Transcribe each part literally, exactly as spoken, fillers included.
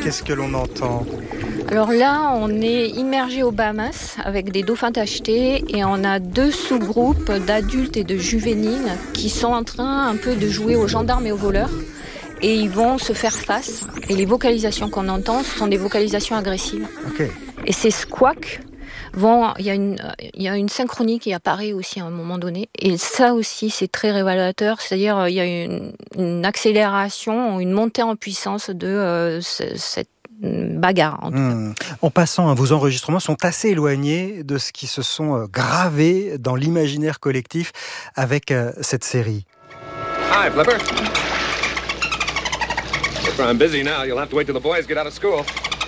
qu'est-ce que l'on entend ? Alors là, on est immergé aux Bahamas avec des dauphins tachetés et on a deux sous-groupes d'adultes et de juvéniles qui sont en train un peu de jouer aux gendarmes et aux voleurs. Et ils vont se faire face. Et les vocalisations qu'on entend, ce sont des vocalisations agressives. Okay. Et ces squawks vont... Il y a une, il y a une synchronie qui apparaît aussi à un moment donné. Et ça aussi, c'est très révélateur. C'est-à-dire, il y a une, une accélération, une montée en puissance de euh, cette bagarre. En, tout mmh. en passant, vos enregistrements sont assez éloignés de ce qui se sont gravés dans l'imaginaire collectif avec euh, cette série. Hi, Flipper. I'm busy now. You'll have to wait till the boys get out of school.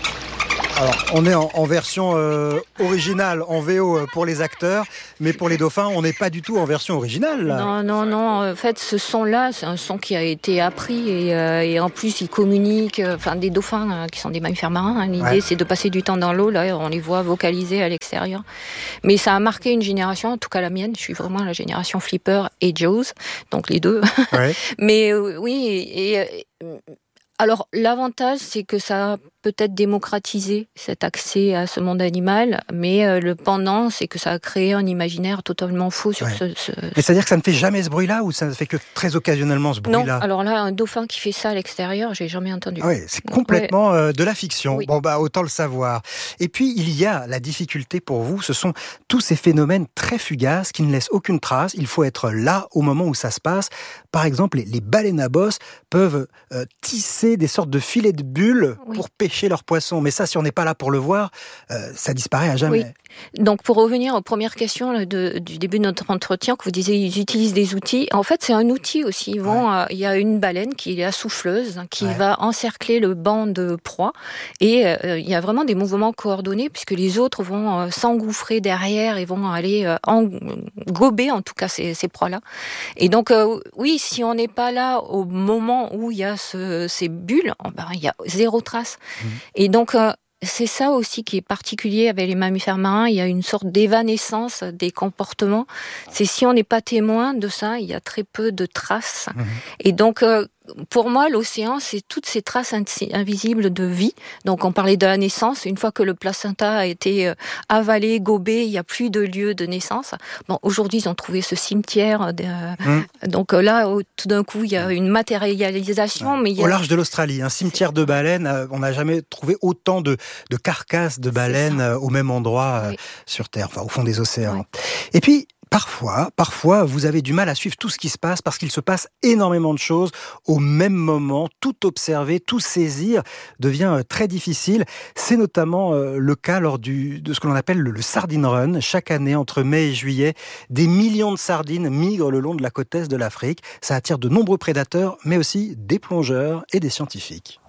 Alors, on est en, en version euh, originale, en V O pour les acteurs, mais pour les dauphins, on n'est pas du tout en version originale. Là. Non, non, non. En fait, ce son-là, c'est un son qui a été appris et, euh, et en plus, ils communiquent. Enfin, des dauphins euh, qui sont des mammifères marins. Hein, l'idée, ouais. c'est de passer du temps dans l'eau. Là, on les voit vocaliser à l'extérieur. Mais ça a marqué une génération, en tout cas la mienne. Je suis vraiment la génération Flipper et Jaws, donc les deux. Ouais. mais euh, oui, et, et alors, l'avantage, c'est que ça a peut-être démocratisé cet accès à ce monde animal, mais euh, le pendant, c'est que ça a créé un imaginaire totalement faux sur ouais. ce, ce... Mais c'est-à-dire que ça ne fait jamais ce bruit-là, ou ça ne fait que très occasionnellement ce bruit-là ? Non, alors là, un dauphin qui fait ça à l'extérieur, j'ai jamais entendu. Ah oui, c'est complètement ouais. euh, de la fiction. Oui. Bon, bah, autant le savoir. Et puis, il y a la difficulté pour vous, ce sont tous ces phénomènes très fugaces qui ne laissent aucune trace. Il faut être là au moment où ça se passe. Par exemple, les, les baleines à bosse peuvent euh, tisser des sortes de filets de bulles oui. pour pêcher leurs poissons. Mais ça, si on n'est pas là pour le voir, euh, ça disparaît à jamais. Oui. Donc, pour revenir aux premières questions là, de, du début de notre entretien, que vous disiez, ils utilisent des outils. En fait, c'est un outil aussi. Ils vont, ouais. euh, il y a une baleine qui est la souffleuse, qui ouais. va encercler le banc de proie. Et euh, il y a vraiment des mouvements coordonnés, puisque les autres vont euh, s'engouffrer derrière et vont aller euh, en, gober, en tout cas, ces, ces proies-là. Et donc, euh, oui, si on n'est pas là au moment où il y a ce, ces bulles, ben, il y a zéro trace. Mmh. Et donc, euh, c'est ça aussi qui est particulier avec les mammifères marins. Il y a une sorte d'évanescence des comportements. C'est si on n'est pas témoin de ça, il y a très peu de traces. Mmh. Et donc, euh, pour moi, l'océan, c'est toutes ces traces invisibles de vie. Donc, on parlait de la naissance. Une fois que le placenta a été avalé, gobé, il n'y a plus de lieu de naissance. Bon, aujourd'hui, ils ont trouvé ce cimetière. De... Mmh. Donc là, tout d'un coup, il y a une matérialisation. Ouais. Mais il y a... Au large de l'Australie, un cimetière c'est... de baleines. On n'a jamais trouvé autant de, de carcasses de baleines au même endroit oui. sur Terre, enfin, au fond des océans. Ouais. Et puis, Parfois, parfois, vous avez du mal à suivre tout ce qui se passe parce qu'il se passe énormément de choses au même moment. Tout observer, tout saisir devient très difficile. C'est notamment le cas lors du, de ce que l'on appelle le, le Sardine Run. Chaque année, entre mai et juillet, des millions de sardines migrent le long de la côte est de l'Afrique. Ça attire de nombreux prédateurs, mais aussi des plongeurs et des scientifiques.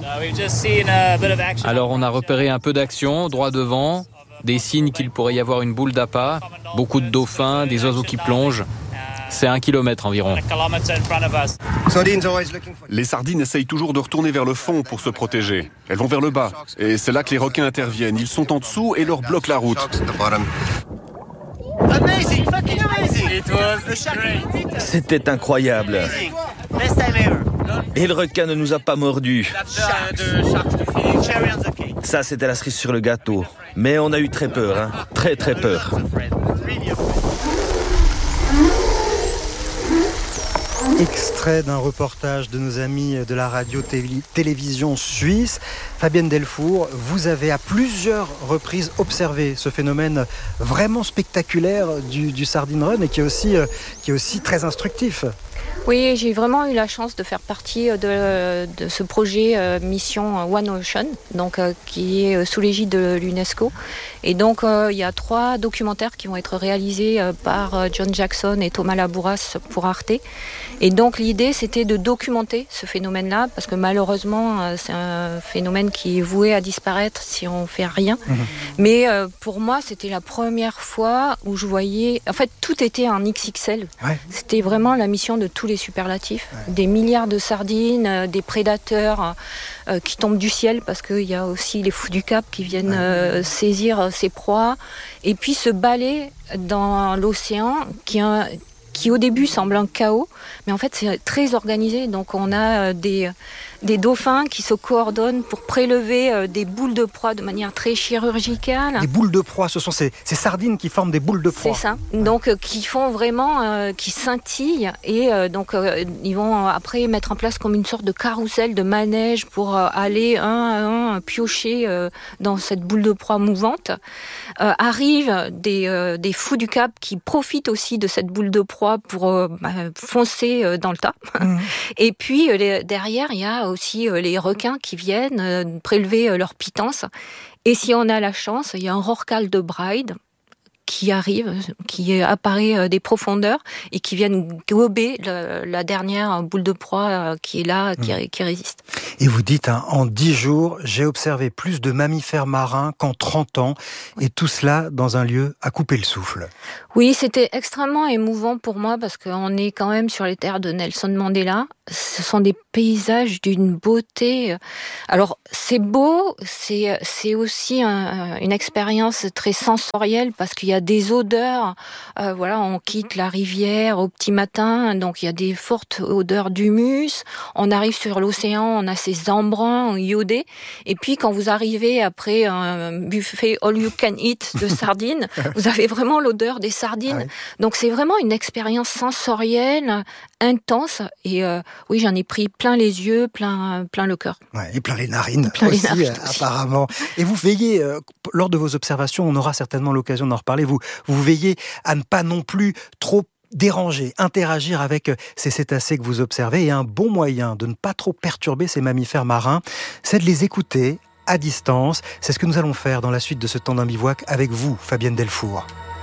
Alors, on a repéré un peu d'action, droit devant. Des signes qu'il pourrait y avoir une boule d'appât, beaucoup de dauphins, des oiseaux qui plongent. C'est un kilomètre environ. Les sardines essayent toujours de retourner vers le fond pour se protéger. Elles vont vers le bas. Et c'est là que les requins interviennent. Ils sont en dessous et leur bloquent la route. C'était incroyable. Et le requin ne nous a pas mordus. Ça, c'était la cerise sur le gâteau. Mais on a eu très peur, hein. Très très peur. Extrait d'un reportage de nos amis de la radio-télévision suisse. Fabienne Delfour, vous avez à plusieurs reprises observé ce phénomène vraiment spectaculaire du, du Sardine Run et qui est aussi, euh, qui est aussi très instructif. Oui, j'ai vraiment eu la chance de faire partie de, de ce projet euh, Mission One Ocean, donc, euh, qui est sous l'égide de l'UNESCO. Et donc, euh, il y a trois documentaires qui vont être réalisés euh, par euh, John Jackson et Thomas Labouras pour Arte. Et donc, l'idée, c'était de documenter ce phénomène-là, parce que malheureusement, euh, c'est un phénomène qui est voué à disparaître si on ne fait rien. Mmh. Mais euh, pour moi, c'était la première fois où je voyais... En fait, tout était en X X L. Ouais. C'était vraiment la mission de tous les superlatifs. Ouais. Des milliards de sardines, euh, des prédateurs euh, qui tombent du ciel, parce qu'il y a aussi les fous du Cap qui viennent ouais. euh, saisir ses proies. Et puis ce balai dans l'océan qui, a, qui au début semble un chaos, mais en fait c'est très organisé. Donc on a des, des dauphins qui se coordonnent pour prélever des boules de proie de manière très chirurgicale. Des boules de proie, ce sont ces, ces sardines qui forment des boules de proie. C'est ça, donc euh, qui font vraiment, euh, qui scintillent et euh, donc euh, ils vont après mettre en place comme une sorte de carrousel, de manège pour euh, aller un à un piocher euh, dans cette boule de proie mouvante. Euh, arrivent des, euh, des fous du Cap qui profitent aussi de cette boule de proie pour euh, bah, foncer euh, dans le tas. Mmh. Et puis euh, les, derrière, il y a aussi euh, les requins qui viennent euh, prélever euh, leur pitance. Et si on a la chance, il y a un rorqual de Bride qui arrive, qui apparaît des profondeurs et qui viennent gober le, la dernière boule de proie qui est là, qui, mmh. qui résiste. Et vous dites, hein, en dix jours, j'ai observé plus de mammifères marins qu'en trente ans, oui. Et tout cela dans un lieu à couper le souffle. Oui, c'était extrêmement émouvant pour moi parce qu'on est quand même sur les terres de Nelson Mandela. Ce sont des paysages d'une beauté. Alors, c'est beau, c'est, c'est aussi un, une expérience très sensorielle parce qu'il y a des odeurs. Euh, voilà, on quitte la rivière au petit matin, donc il y a des fortes odeurs d'humus. On arrive sur l'océan, on a ces embruns iodés. Et puis, quand vous arrivez après un buffet all you can eat de sardines, vous avez vraiment l'odeur des sardines. Ah oui. Donc, c'est vraiment une expérience sensorielle intense et euh, oui, j'en ai pris plein les yeux, plein, plein le cœur. Ouais, et plein les narines plein aussi, les narines euh, aussi, apparemment. Et vous veillez, euh, lors de vos observations, on aura certainement l'occasion d'en reparler, vous, vous veillez à ne pas non plus trop déranger, interagir avec ces cétacés que vous observez. Et un bon moyen de ne pas trop perturber ces mammifères marins, c'est de les écouter à distance. C'est ce que nous allons faire dans la suite de ce temps d'un bivouac avec vous, Fabienne Delfour.